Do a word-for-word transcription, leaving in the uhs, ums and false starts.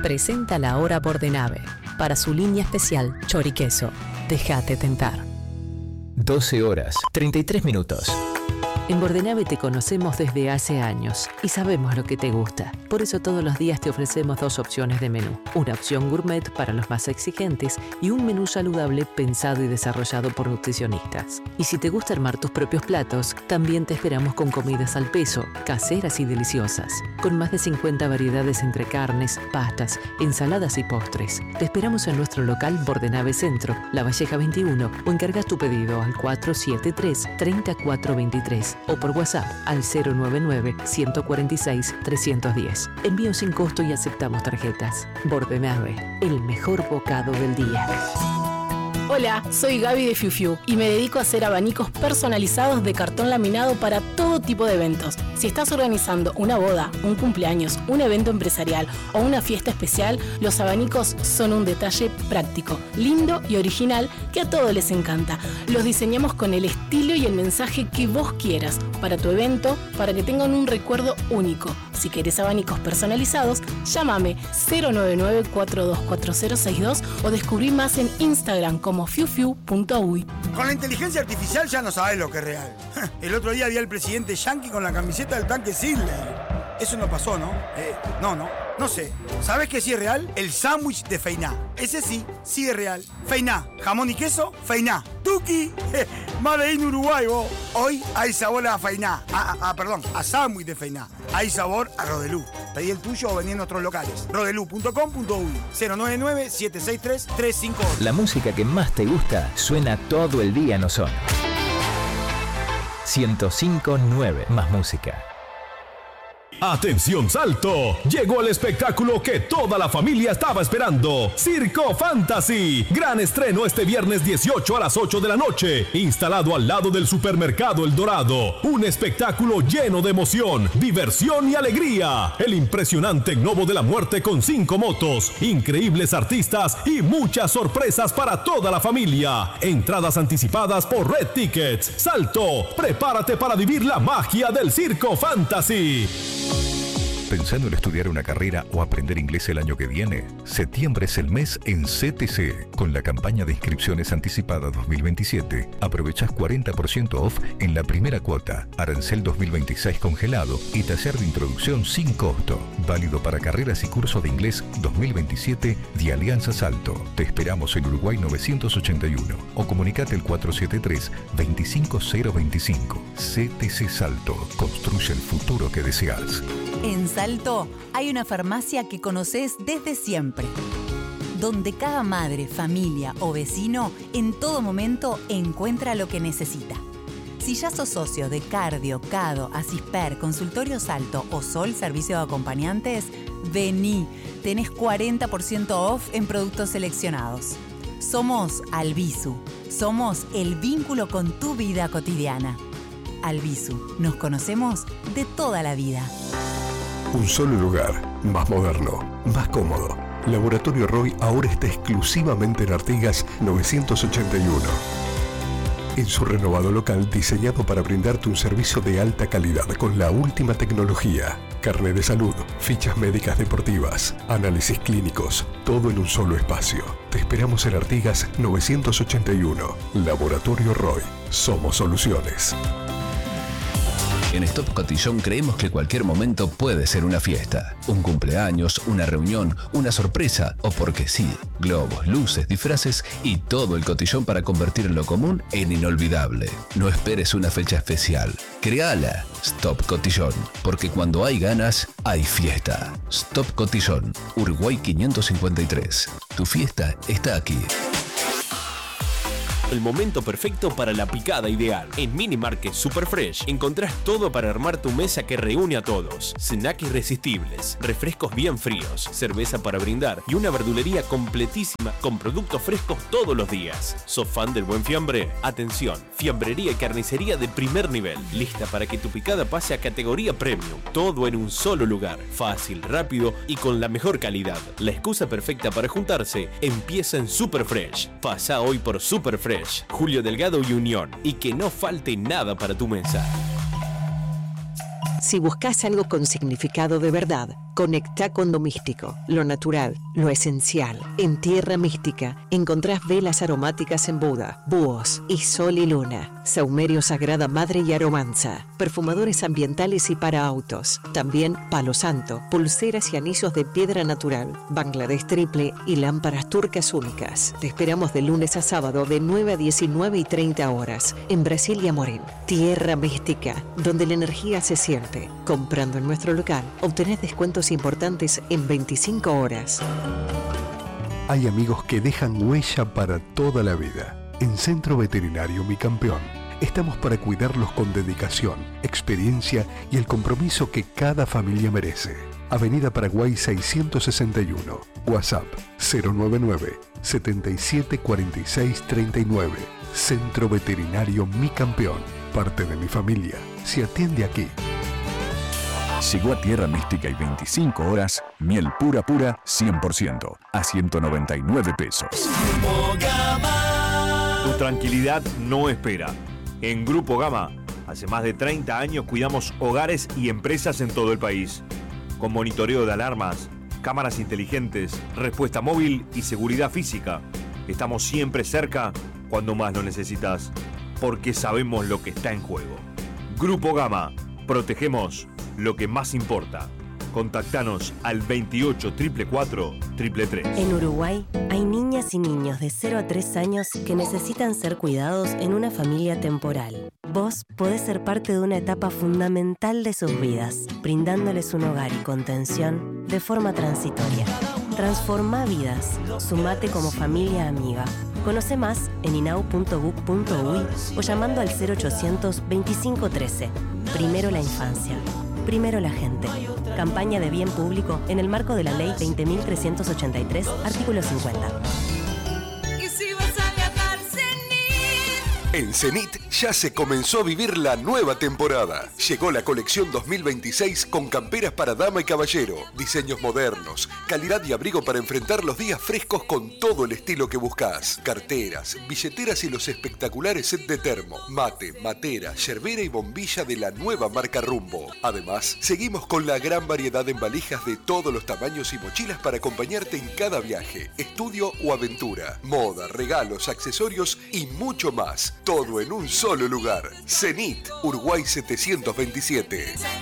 Presenta la hora Bordenave. Para su línea especial Choriqueso. Déjate tentar. doce horas, treinta y tres minutos. En Bordenave te conocemos desde hace años y sabemos lo que te gusta. Por eso todos los días te ofrecemos dos opciones de menú. Una opción gourmet para los más exigentes y un menú saludable pensado y desarrollado por nutricionistas. Y si te gusta armar tus propios platos, también te esperamos con comidas al peso, caseras y deliciosas. Con más de cincuenta variedades entre carnes, pastas, ensaladas y postres. Te esperamos en nuestro local Bordenave Centro, La Valleja veintiuno, o encargas tu pedido al cuatro siete tres, tres cuatro dos tres. O por WhatsApp al cero nueve nueve, uno cuatro seis, tres uno cero. Envío sin costo y aceptamos tarjetas. Bordenave, el mejor bocado del día. Hola, soy Gaby de Fiu Fiu y me dedico a hacer abanicos personalizados de cartón laminado para todo tipo de eventos. Si estás organizando una boda, un cumpleaños, un evento empresarial o una fiesta especial, los abanicos son un detalle práctico, lindo y original que a todos les encanta. Los diseñamos con el estilo y el mensaje que vos quieras para tu evento, para que tengan un recuerdo único. Si querés abanicos personalizados, llámame cero nueve nueve, cuatro dos cuatro cero seis dos o descubrí más en Instagram como fiu fiu punto uy. Con la inteligencia artificial ya no sabés lo que es real. El otro día vi al presidente Yankee con la camiseta del tanque Sidley. Eso no pasó, ¿no? Eh, no, no. No sé. ¿Sabés qué sí es real? El sándwich de Feiná. Ese sí, sí es real. Feiná. Jamón y queso, Feiná. Tuki. Made in Uruguay, vos. Hoy hay sabor a Feiná. Ah, ah, perdón, a sándwich de Feiná. Hay sabor a Rodelú. Pedí el tuyo o vení en otros locales. rodelú punto com punto uy. cero nueve nueve, siete seis tres, tres cinco ocho. La música que más te gusta suena todo el día en Ozón. ciento cinco punto nueve Más música. ¡Atención Salto! Llegó el espectáculo que toda la familia estaba esperando. Circo Fantasy. Gran estreno este viernes dieciocho a las ocho de la noche. Instalado al lado del supermercado El Dorado. Un espectáculo lleno de emoción, diversión y alegría. El impresionante Gnomo de la Muerte con cinco motos. Increíbles artistas y muchas sorpresas para toda la familia. Entradas anticipadas por Red Tickets. Salto, prepárate para vivir la magia del Circo Fantasy. ¿Pensando en estudiar una carrera o aprender inglés el año que viene? Septiembre es el mes en C T C. Con la campaña de inscripciones anticipada dos mil veintisiete, aprovechás cuarenta por ciento off en la primera cuota, arancel dos mil veintiséis congelado y taller de introducción sin costo. Válido para carreras y cursos de inglés dos mil veintisiete de Alianza Salto. Te esperamos en Uruguay novecientos ochenta y uno o comunicate al cuatro siete tres, dos cinco cero dos cinco. C T C Salto. Construye el futuro que deseas. En Salto hay una farmacia que conoces desde siempre, donde cada madre, familia o vecino en todo momento encuentra lo que necesita. Si ya sos socio de Cardio, Cado, Asisper, Consultorio Salto o Sol Servicio de Acompañantes, vení, tenés cuarenta por ciento off en productos seleccionados. Somos Albisu, somos el vínculo con tu vida cotidiana. Albisu, nos conocemos de toda la vida. Un solo lugar, más moderno, más cómodo. Laboratorio Roy ahora está exclusivamente en Artigas novecientos ochenta y uno. En su renovado local diseñado para brindarte un servicio de alta calidad con la última tecnología. Carnet de salud, fichas médicas deportivas, análisis clínicos, todo en un solo espacio. Te esperamos en Artigas novecientos ochenta y uno. Laboratorio Roy. Somos soluciones. En Stop Cotillón creemos que cualquier momento puede ser una fiesta. Un cumpleaños, una reunión, una sorpresa o porque sí, globos, luces, disfraces y todo el cotillón para convertir lo común en inolvidable. No esperes una fecha especial. Creala. Stop Cotillón. Porque cuando hay ganas, hay fiesta. Stop Cotillón. Uruguay quinientos cincuenta y tres. Tu fiesta está aquí. El momento perfecto para la picada ideal. En Mini Market Super Fresh encontrás todo para armar tu mesa que reúne a todos. Snacks irresistibles, refrescos bien fríos, cerveza para brindar y una verdulería completísima con productos frescos todos los días. ¿Sos fan del buen fiambre? Atención, fiambrería y carnicería de primer nivel. Lista para que tu picada pase a categoría premium. Todo en un solo lugar. Fácil, rápido y con la mejor calidad. La excusa perfecta para juntarse empieza en Super Fresh. Pasa hoy por Super Fresh, Julio Delgado y Unión, y que no falte nada para tu mesa. Si buscas algo con significado de verdad, Conectá con lo místico, lo natural, lo esencial. En Tierra Mística encontrás velas aromáticas en Buda, búhos y sol y luna, saumerio Sagrada Madre y aromanza, perfumadores ambientales y para autos. También palo santo, pulseras y anillos de piedra natural, Bangladesh triple y lámparas turcas únicas. Te esperamos de lunes a sábado de nueve a diecinueve y treinta horas en Brasilia Morín. Tierra Mística, donde la energía se siente. Comprando en nuestro local, obtenés descuentos importantes en veinticinco horas. Hay amigos que dejan huella para toda la vida. En Centro Veterinario Mi Campeón estamos para cuidarlos con dedicación, experiencia y el compromiso que cada familia merece. Avenida Paraguay seiscientos sesenta y uno. WhatsApp cero nueve nueve, setenta y siete cuarenta y seis treinta y nueve. Centro Veterinario Mi Campeón. Parte de mi familia. Se atiende aquí. Llegó a Tierra Mística y veinticinco horas, miel pura pura, cien por ciento, a ciento noventa y nueve pesos. Tu tranquilidad no espera. En Grupo Gama, hace más de treinta años cuidamos hogares y empresas en todo el país. Con monitoreo de alarmas, cámaras inteligentes, respuesta móvil y seguridad física. Estamos siempre cerca cuando más lo necesitas, porque sabemos lo que está en juego. Grupo Gama, protegemos lo que más importa. Contactanos al veintiocho, cuatrocientos cuarenta, tres tres tres. En Uruguay hay niñas y niños de cero a tres años que necesitan ser cuidados en una familia temporal. Vos podés ser parte de una etapa fundamental de sus vidas, brindándoles un hogar y contención de forma transitoria. Transforma vidas. Sumate como familia amiga. Conoce más en inau punto gov punto uy o llamando al cero ochocientos, veinticinco trece. Primero la infancia. Primero la gente. Campaña de bien público en el marco de la Ley veinte mil trescientos ochenta y tres, artículo cincuenta. En Zenit ya se comenzó a vivir la nueva temporada. Llegó la colección dos mil veintiséis con camperas para dama y caballero, diseños modernos, calidad y abrigo para enfrentar los días frescos con todo el estilo que buscas. Carteras, billeteras y los espectaculares set de termo, mate, matera, yerbera y bombilla de la nueva marca Rumbo. Además, seguimos con la gran variedad en valijas de todos los tamaños y mochilas para acompañarte en cada viaje, estudio o aventura. Moda, regalos, accesorios y mucho más. Todo en un solo lugar. Zenit, Uruguay setecientos veintisiete.